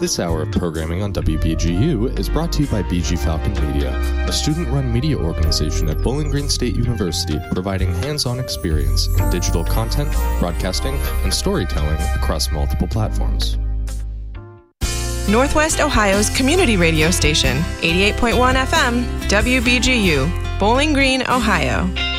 This hour of programming on WBGU is brought to you by BG Falcon Media, a student-run media organization at Bowling Green State University providing hands-on experience in digital content, broadcasting, and storytelling across multiple platforms. Northwest Ohio's community radio station, 88.1 FM, WBGU, Bowling Green, Ohio.